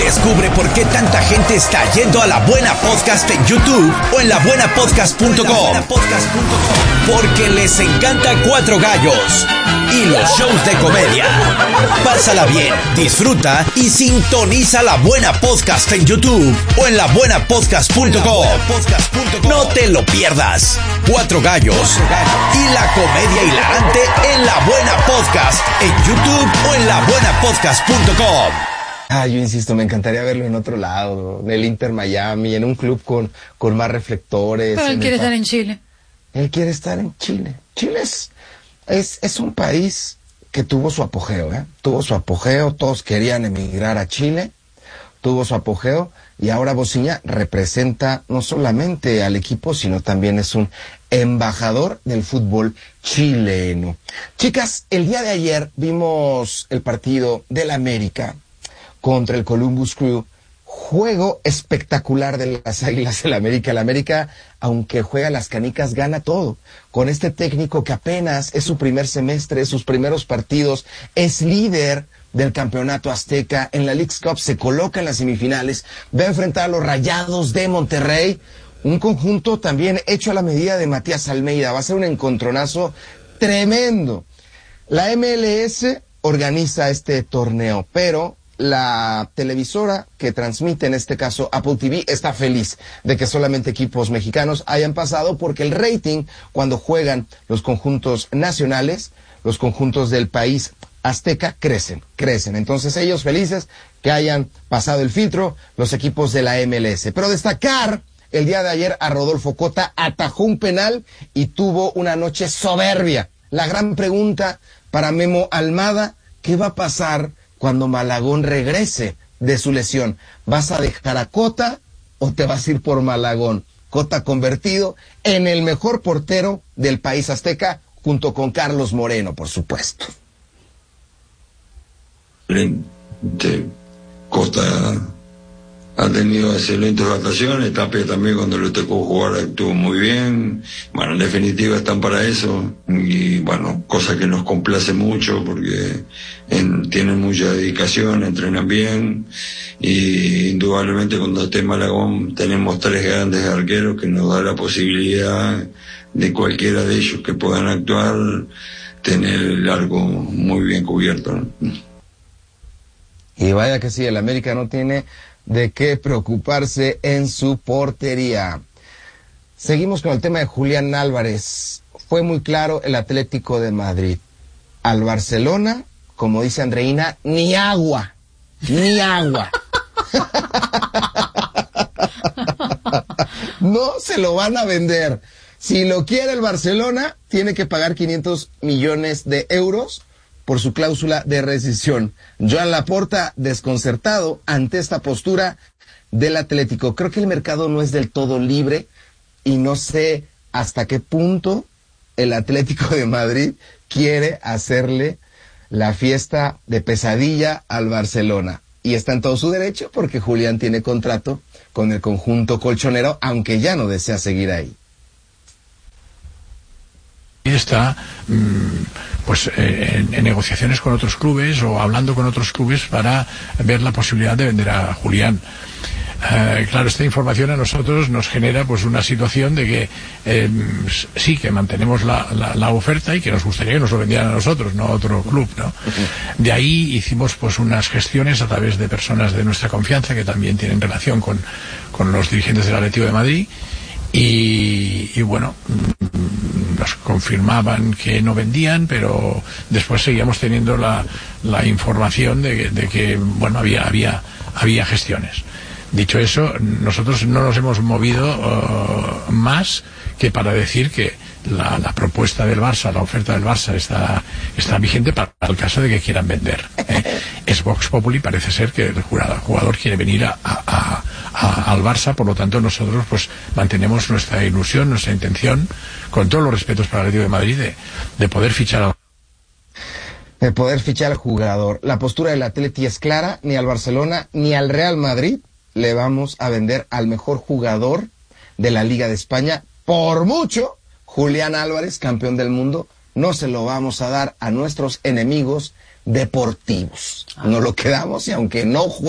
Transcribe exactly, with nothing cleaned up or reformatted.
Descubre por qué tanta gente está yendo a La Buena Podcast en YouTube o en la buena podcast punto com. Porque les encanta Cuatro Gallos y los shows de comedia. Pásala bien, disfruta y sintoniza La Buena Podcast en YouTube o en la buena podcast punto com. No te lo pierdas. Cuatro Gallos y la comedia hilarante en La Buena Podcast en YouTube o en la buena podcast punto com. Ah, yo insisto, me encantaría verlo en otro lado, en el Inter Miami, en un club con, con más reflectores. Pero él quiere estar en Chile. Él quiere estar en Chile. Chile es, es, es un país que tuvo su apogeo, ¿eh? Tuvo su apogeo, todos querían emigrar a Chile, tuvo su apogeo, y ahora Bociña representa no solamente al equipo, sino también es un embajador del fútbol chileno. Chicas, el día de ayer vimos el partido del América contra el Columbus Crew. Juego espectacular de las Águilas del América. El América, aunque juega las canicas, gana todo. Con este técnico que apenas es su primer semestre, sus primeros partidos, es líder del campeonato azteca. En la Leagues Cup se coloca en las semifinales. Va a enfrentar a los Rayados de Monterrey. Un conjunto también hecho a la medida de Matías Almeida. Va a ser un encontronazo tremendo. La M L S organiza este torneo, pero la televisora que transmite, en este caso Apple T V, está feliz de que solamente equipos mexicanos hayan pasado, porque el rating cuando juegan los conjuntos nacionales, los conjuntos del país azteca, crecen, crecen. Entonces ellos felices que hayan pasado el filtro los equipos de la M L S. Pero destacar, el día de ayer a Rodolfo Cota atajó un penal y tuvo una noche soberbia. La gran pregunta para Memo Almada: ¿qué va a pasar cuando Malagón regrese de su lesión? ¿Vas a dejar a Cota o te vas a ir por Malagón? Cota convertido en el mejor portero del país azteca, junto con Carlos Moreno, por supuesto. Cota ha tenido excelentes vacaciones, Tapia también cuando le tocó jugar actuó muy bien. Bueno, en definitiva están para eso, y bueno, cosa que nos complace mucho porque en, tienen mucha dedicación, entrenan bien, y indudablemente cuando esté Malagón tenemos tres grandes arqueros que nos da la posibilidad de cualquiera de ellos que puedan actuar, tener el arco muy bien cubierto, ¿no? Y vaya que sí, el América no tiene de qué preocuparse en su portería. Seguimos con el tema de Julián Álvarez. Fue muy claro el Atlético de Madrid. Al Barcelona, como dice Andreina, ni agua, ni agua. No se lo van a vender. Si lo quiere el Barcelona, tiene que pagar quinientos millones de euros por su cláusula de rescisión. Joan Laporta, desconcertado ante esta postura del Atlético. Creo que el mercado no es del todo libre y no sé hasta qué punto el Atlético de Madrid quiere hacerle la fiesta de pesadilla al Barcelona. Y está en todo su derecho, porque Julián tiene contrato con el conjunto colchonero, aunque ya no desea seguir ahí. Está pues eh, en, en negociaciones con otros clubes o hablando con otros clubes para ver la posibilidad de vender a Julián. Eh, claro, esta información a nosotros nos genera pues una situación de que eh, sí que mantenemos la, la, la oferta y que nos gustaría que nos lo vendieran a nosotros, no a otro club, ¿no? De ahí hicimos pues unas gestiones a través de personas de nuestra confianza que también tienen relación con, con los dirigentes del Atlético de Madrid. Y, y bueno, nos confirmaban que no vendían, pero después seguíamos teniendo la, la información de, de que bueno había había había gestiones. Dicho eso, nosotros no nos hemos movido uh, más que para decir que la, la propuesta del Barça, la oferta del Barça está, está vigente para el caso de que quieran vender. ¿eh? Es Vox Populi, parece ser que el jugador quiere venir a, a, a, al Barça, por lo tanto nosotros pues mantenemos nuestra ilusión, nuestra intención, con todos los respetos para el Atlético de Madrid, de, de poder fichar al de poder fichar al jugador. La postura del Atleti es clara: ni al Barcelona ni al Real Madrid le vamos a vender al mejor jugador de la Liga de España. Por mucho, Julián Álvarez, campeón del mundo, no se lo vamos a dar a nuestros enemigos deportivos. Nos lo quedamos, y aunque no